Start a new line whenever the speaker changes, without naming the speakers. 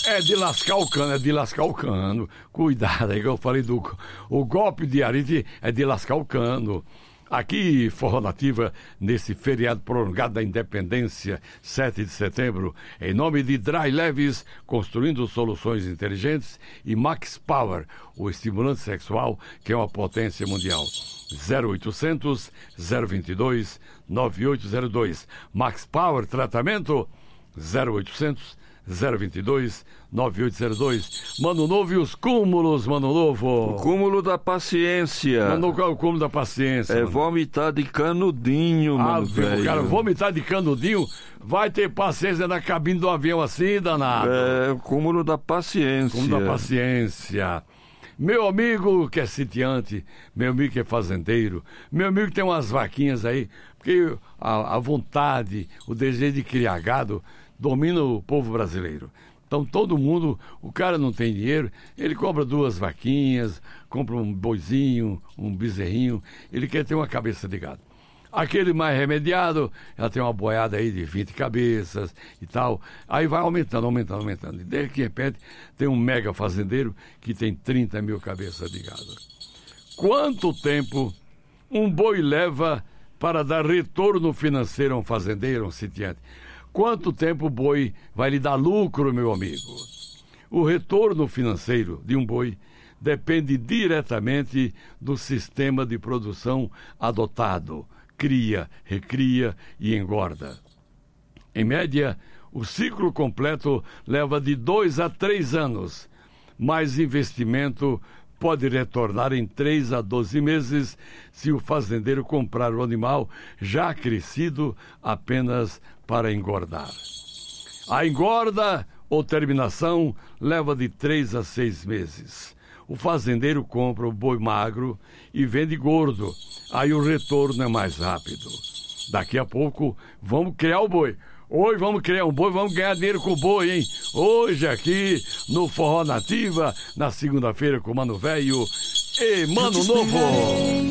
É de lascar o cano, é de lascar o cano. Cuidado aí que eu falei o golpe de arite é de lascar o cano. Aqui, Forró Nativa, nesse feriado prolongado da Independência, 7 de setembro, em nome de Dry Leves, construindo soluções inteligentes, e Max Power, o estimulante sexual que é uma potência mundial. 0800 022 9802. Max Power, tratamento 0800 022 9802. Mano Novo e os cúmulos, Mano Novo.
O cúmulo da paciência.
Mano, qual é o cúmulo da paciência?
É
mano?
Vomitar de canudinho, mano.
Viu, cara, vomitar de canudinho, vai ter paciência na cabine do avião assim, danado.
É o cúmulo da paciência.
Cúmulo da paciência. Meu amigo que é sitiante, meu amigo que é fazendeiro, meu amigo que tem umas vaquinhas aí, porque a vontade, o desejo de criar gado domina o povo brasileiro. Então todo mundo, o cara não tem dinheiro, ele compra 2 vaquinhas, compra um boizinho, um bezerrinho, ele quer ter uma cabeça de gado. Aquele mais remediado, ela tem uma boiada aí de 20 cabeças e tal. Aí vai aumentando. E de repente tem um mega fazendeiro que tem 30 mil cabeças de gado. Quanto tempo um boi leva para dar retorno financeiro a um fazendeiro, a um sitiante? Quanto tempo o boi vai lhe dar lucro, meu amigo? O retorno financeiro de um boi depende diretamente do sistema de produção adotado. Cria, recria e engorda. Em média, o ciclo completo leva de 2 a 3 anos, mas investimento pode retornar em 3 a 12 meses se o fazendeiro comprar o animal já crescido apenas para engordar. A engorda ou terminação leva de 3 a 6 meses. O fazendeiro compra o boi magro e vende gordo. Aí o retorno é mais rápido. Daqui a pouco, vamos criar o boi. Hoje vamos criar um boi, vamos ganhar dinheiro com o boi, hein? Hoje aqui no Forró Nativa, na segunda-feira com o Mano Velho e Mano Novo.